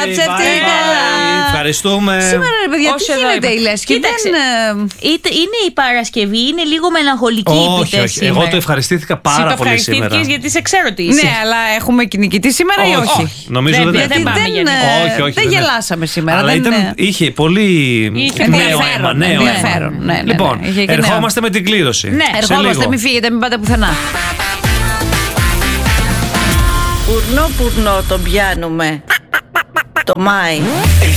ψεύτικα. Ευχαριστούμε. Σήμερα, ρε παιδιά, τι γίνεται η Λέσχη? Είναι η Παρασκευή, είναι λίγο μελαγχολική η επιτέλεση. Όχι, εγώ το ευχαριστήθηκα πάρα πολύ σήμερα. Ευχαριστήθηκες γιατί σε ξέρω τι είσαι. Ναι, αλλά έχουμε κυνηγητή σήμερα ή όχι? Νομίζω δεν πάμε για δεν γελάσαμε σήμερα. Αλλά είχε πολύ ενδιαφέρον. Λοιπόν, ερχόμαστε με την κλήρωση. Ναι, ερχόμαστε, μην φύγετε, μην πάτε πουθενά. Πουρνό τον πιάνουμε το Μάη.